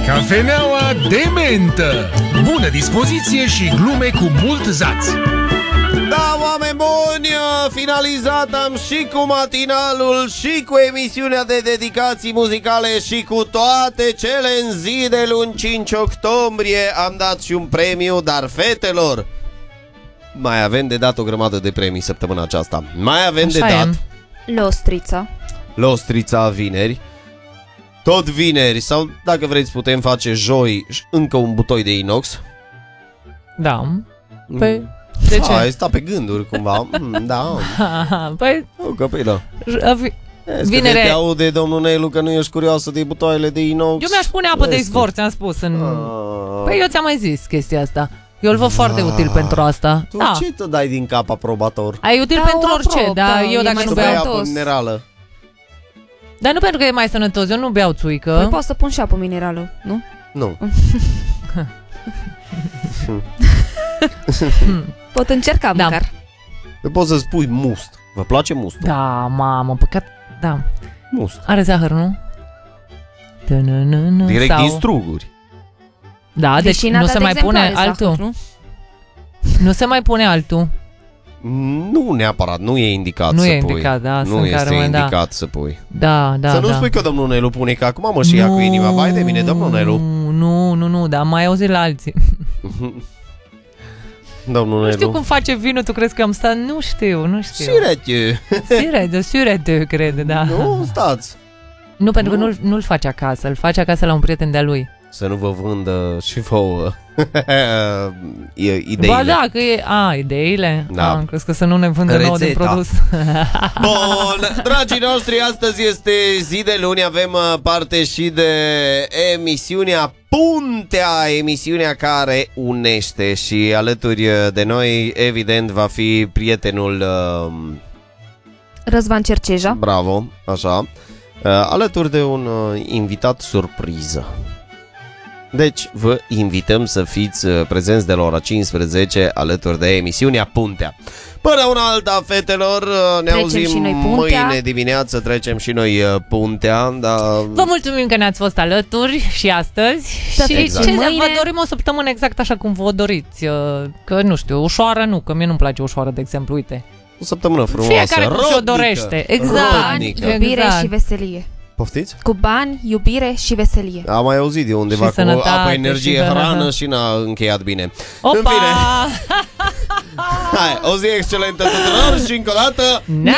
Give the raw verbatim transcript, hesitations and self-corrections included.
Cafeneaua de mentă. Bună dispoziție și glume cu mult zaț. Da, oameni buni, finalizat am și cu matinalul, și cu emisiunea de dedicații muzicale, și cu toate cele în zi de luni cinci octombrie. Am dat și un premiu, dar fetelor, mai avem de dat o grămadă de premii săptămâna aceasta. Mai avem Așa de dat e. Lostrița. Lostrița vineri. Tot vineri, sau dacă vreți putem face joi încă un butoi de inox. Da. Păi, de ce? Ai stat pe gânduri cumva. mm, Da. Păi, O căpilă. Vinere. Vinere. Te aude domnul Nelu că nu ești curioasă de butoaiele de inox. Eu mi-aș pune apă de Este. izvor, ți-am spus în... Ah. Păi eu ți-am mai zis chestia asta. Eu îl văd foarte util pentru asta. Tu Da. ce te dai din cap aprobator? Ai util Da, pentru o orice, aprob, dar da, eu e dacă mai nu Să beau... bei sănătos. apă minerală. Dar nu pentru că e mai sănătos, eu nu beau țuică. Păi poți să pun și apă minerală, nu? Nu. Pot încerca Da. măcar. Păi poți să spui must. Vă place mustul? Da, mamă, păcat... Da. Must. Are zahăr, nu? Tânânână, Direct sau... din struguri. Da, deci Vișinata, nu se de mai exemplu, pune are zahăr, altul. nu? Nu se mai pune altul. Nu neapărat, nu e indicat Nu să e pui. indicat, da, Nu sunt este care mai- da. indicat să pui. Da, da, Să nu da. spui că domnul Nelu pune, că acum mă și ia cu inima. Vai de mine, domnul Nelu. Nu, nu, nu, dar mai auzit la alții. Domnul Nu știu Nelu. cum face vinul, tu crezi că am stat? Nu știu, nu știu. Sirete. Sire, de sirete, cred, da. Nu, stați. Nu, pentru Nu? că nu-l, nu-l face acasă, îl face acasă la un prieten de-a lui. Să nu vă vândă și vouă e, ideile. Ba da, că e... A, ideile? Da. A, crezi că să nu ne vândă nouă din Rețeta. produs. Bun, dragii noștri, astăzi este zi de luni, avem uh, parte și de emisiunea Puntea, emisiunea care unește, și alături de noi, evident, va fi prietenul, uh, Răzvan Cerceja. bravo, așa, uh, alături de un uh, invitat surpriză. Deci vă invităm să fiți uh, prezenți de la ora cincisprezece alături de emisiunea Puntea. Până una alta, fetelor, uh, ne Trecem auzim și noi Puntea. mâine dimineață, trecem și noi uh, Puntea, dar... Vă mulțumim că ne-ați fost alături și astăzi. Să și fiți ce, mâine. vă dorim o săptămână exact așa cum vă doriți. uh, Că nu știu, ușoară nu, că mie nu-mi place ușoară, de exemplu, uite. O săptămână frumoasă, Fiecare cum și-o rodnică, dorește. Exact. rodnică. Exact. Iubire și veselie. Poftiți? Cu bani, iubire și veselie. Am mai auzit de undeva Și cu sănătate apă, energie, și- hrană și n-a încheiat bine. În Opa! fine. Hai, o zi excelentă tuturor și încă o dată...